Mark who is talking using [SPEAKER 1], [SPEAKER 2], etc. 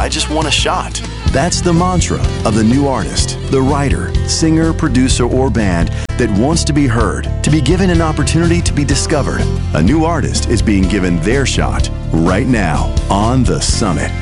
[SPEAKER 1] I just want a shot.
[SPEAKER 2] That's the mantra of the new artist, the writer, singer, producer, or band that wants to be heard, to be given an opportunity to be discovered. A new artist is being given their shot right now on The Summit.